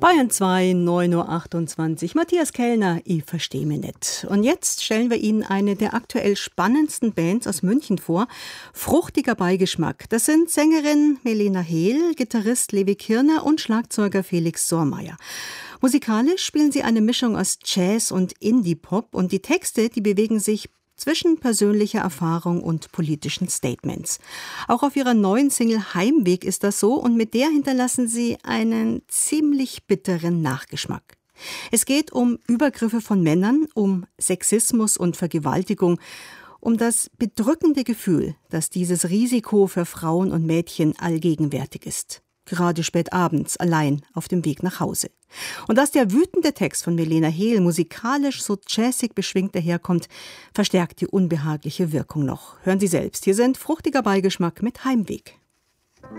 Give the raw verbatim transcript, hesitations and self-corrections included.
Bayern zwei, neun Uhr achtundzwanzig. Matthias Kellner, ich verstehe mich nicht. Und jetzt stellen wir Ihnen eine der aktuell spannendsten Bands aus München vor. Fruchtiger Beigeschmack. Das sind Sängerin Melena Hehl, Gitarrist Levi Kirner und Schlagzeuger Felix Sormayer. Musikalisch spielen sie eine Mischung aus Jazz und Indie-Pop und die Texte, die bewegen sich zwischen persönlicher Erfahrung und politischen Statements. Auch auf ihrer neuen Single Heimweg ist das so und mit der hinterlassen sie einen ziemlich bitteren Nachgeschmack. Es geht um Übergriffe von Männern, um Sexismus und Vergewaltigung, um das bedrückende Gefühl, dass dieses Risiko für Frauen und Mädchen allgegenwärtig ist. Gerade spät abends, allein auf dem Weg nach Hause. Und dass der wütende Text von Melena Hehl musikalisch so jazzig beschwingt daherkommt, verstärkt die unbehagliche Wirkung noch. Hören Sie selbst, hier sind Fruchtiger Beigeschmack mit Heimweg.